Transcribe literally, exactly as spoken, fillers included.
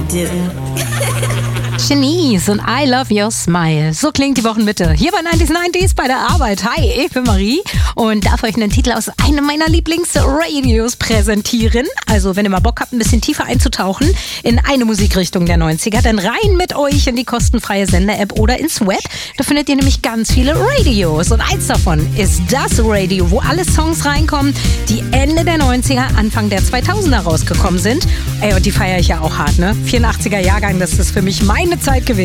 do. Genies und I Love Your Smile. So klingt die Wochenmitte. Hier bei neunzig neunzig bei der Arbeit. Hi, ich bin Marie und darf euch einen Titel aus einem meiner Lieblingsradios präsentieren. Also wenn ihr mal Bock habt, ein bisschen tiefer einzutauchen in eine Musikrichtung der neunziger, dann rein mit euch in die kostenfreie Sender-App oder ins Web. Da findet ihr nämlich ganz viele Radios und eins davon ist das Radio, wo alle Songs reinkommen, die Ende der neunziger, Anfang der zweitausender rausgekommen sind. Ey, und die feiere ich ja auch hart, ne? vierundachtziger Jahrgang, das ist für mich meine Zeit gewesen.